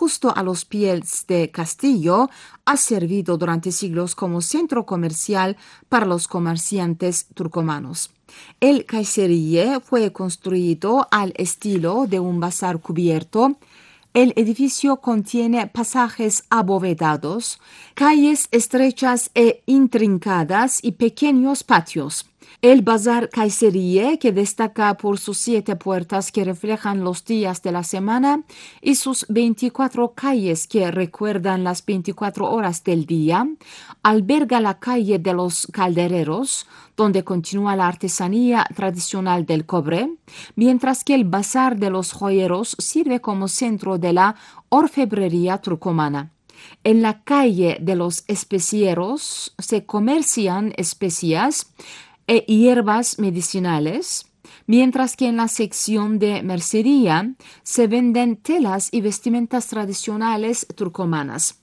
justo a los pies de castillo, ha servido durante siglos como centro comercial para los comerciantes turcomanos. El Kayseriye fue construido al estilo de un bazar cubierto. El edificio contiene pasajes abovedados, calles estrechas e intrincadas y pequeños patios. El Bazar Kayseriye, que destaca por sus 7 puertas que reflejan los días de la semana y sus 24 calles que recuerdan las 24 horas del día, alberga la calle de los caldereros, donde continúa la artesanía tradicional del cobre, mientras que el Bazar de los joyeros sirve como centro de la orfebrería turcomana. En la calle de los especieros se comercian especias e hierbas medicinales, mientras que en la sección de mercería se venden telas y vestimentas tradicionales turcomanas.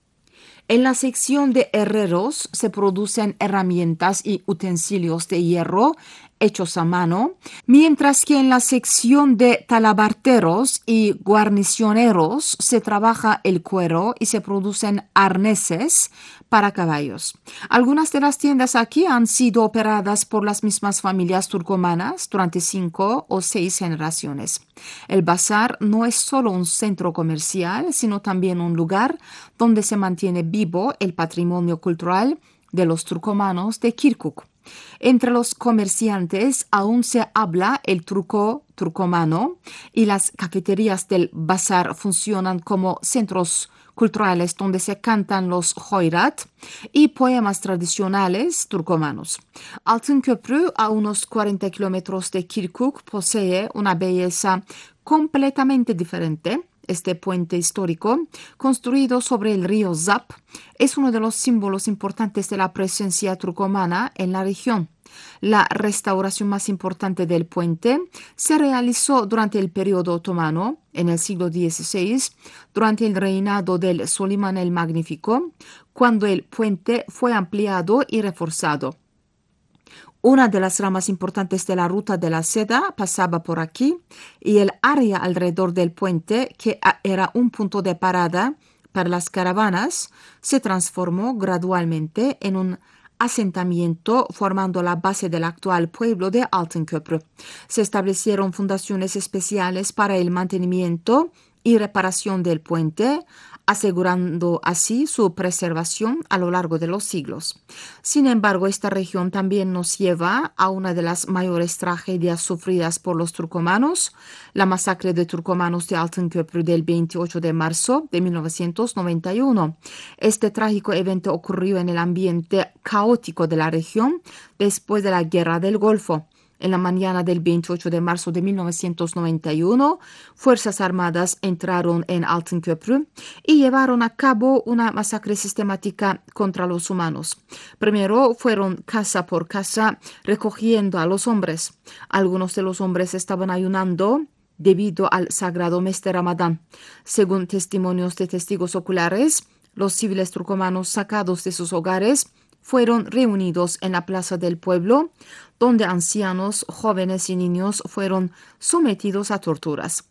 En la sección de herreros se producen herramientas y utensilios de hierro hechos a mano, mientras que en la sección de talabarteros y guarnicioneros se trabaja el cuero y se producen arneses para caballos. Algunas de las tiendas aquí han sido operadas por las mismas familias turcomanas durante 5 o 6 generaciones. El bazar no es solo un centro comercial, sino también un lugar donde se mantiene vivo el patrimonio cultural de los turcomanos de Kirkuk. Entre los comerciantes aún se habla el turco turcomano y las cafeterías del bazar funcionan como centros culturales donde se cantan los hoyrat y poemas tradicionales turcomanos. Altınköprü, a unos 40 kilómetros de Kirkuk, posee una belleza completamente diferente. Este puente histórico, construido sobre el río Zap, es uno de los símbolos importantes de la presencia turcomana en la región. La restauración más importante del puente se realizó durante el periodo otomano, en el siglo XVI, durante el reinado del Solimán el Magnífico, cuando el puente fue ampliado y reforzado. Una de las ramas importantes de la ruta de la seda pasaba por aquí y el área alrededor del puente, que era un punto de parada para las caravanas, se transformó gradualmente en un asentamiento formando la base del actual pueblo de Altınköprü. Se establecieron fundaciones especiales para el mantenimiento y reparación del puente, asegurando así su preservación a lo largo de los siglos. Sin embargo, esta región también nos lleva a una de las mayores tragedias sufridas por los turcomanos, la masacre de turcomanos de Altınköprü del 28 de marzo de 1991. Este trágico evento ocurrió en el ambiente caótico de la región después de la Guerra del Golfo. En la mañana del 28 de marzo de 1991, Fuerzas Armadas entraron en Altınköprü y llevaron a cabo una masacre sistemática contra los humanos. Primero fueron casa por casa recogiendo a los hombres. Algunos de los hombres estaban ayunando debido al sagrado mes de Ramadán. Según testimonios de testigos oculares, los civiles turcomanos sacados de sus hogares fueron reunidos en la plaza del pueblo, donde ancianos, jóvenes y niños fueron sometidos a torturas.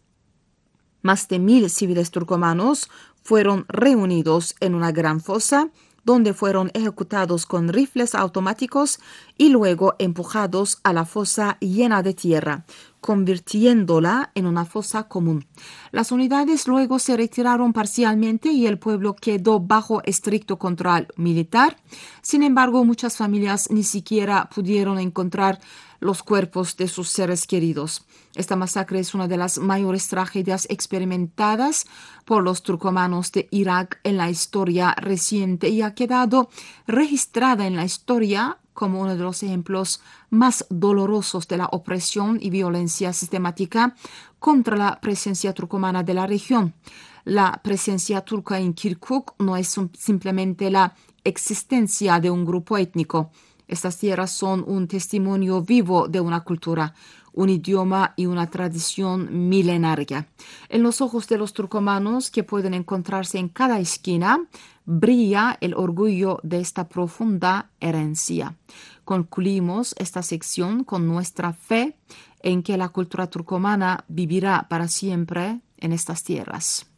Más de 1.000 civiles turcomanos fueron reunidos en una gran fosa, donde fueron ejecutados con rifles automáticos y luego empujados a la fosa llena de tierra, convirtiéndola en una fosa común. Las unidades luego se retiraron parcialmente y el pueblo quedó bajo estricto control militar. Sin embargo, muchas familias ni siquiera pudieron encontrar los cuerpos de sus seres queridos. Esta masacre es una de las mayores tragedias experimentadas por los turcomanos de Irak en la historia reciente y ha quedado registrada en la historia como uno de los ejemplos más dolorosos de la opresión y violencia sistemática contra la presencia turcomana de la región. La presencia turca en Kirkuk no es simplemente la existencia de un grupo étnico. Estas tierras son un testimonio vivo de una cultura, un idioma y una tradición milenaria. En los ojos de los turcomanos, que pueden encontrarse en cada esquina, brilla el orgullo de esta profunda herencia. Concluimos esta sección con nuestra fe en que la cultura turcomana vivirá para siempre en estas tierras.